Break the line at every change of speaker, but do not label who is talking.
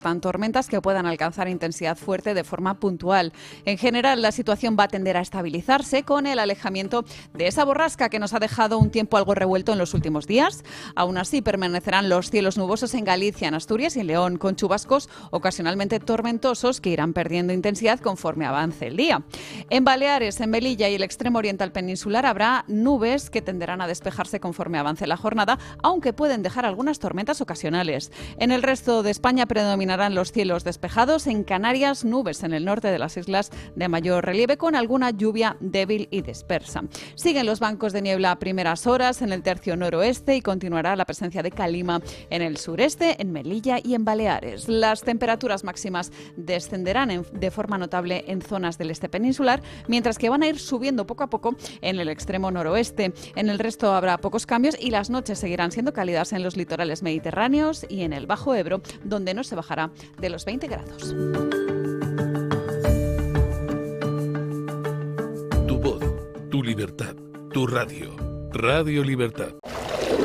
tormentas que puedan alcanzar intensidad fuerte de forma puntual. En general, la situación va a tender a estabilizarse con el alejamiento de esa borrasca que nos ha dejado un tiempo algo revuelto en los últimos días. Aún así, permanecerán los cielos nubosos en Galicia, en Asturias y en León, con chubascos ocasionalmente tormentosos que irán perdiendo intensidad conforme avance el día. En Baleares, en Melilla y el extremo oriental peninsular habrá nubes que tenderán a despejarse conforme avance la jornada, aunque pueden dejar algunas tormentas ocasionales. En el resto de España predominarán los cielos despejados. En Canarias, nubes en el norte de las islas de mayor relieve con alguna lluvia débil y dispersa. Siguen los bancos de niebla a primeras horas en el tercio noroeste y continuará la presencia de calima en el sureste, en Melilla y en Baleares. Las temperaturas máximas descenderán de forma notable en zonas del este peninsular, mientras que van a ir subiendo poco a poco en el extremo noroeste. En el resto habrá pocos cambios y las noches seguirán siendo cálidas en los litorales mediterráneos y en el Bajo Ebro, donde no se bajará de los 20 grados.
Tu voz, tu libertad, tu radio. Radio Libertad.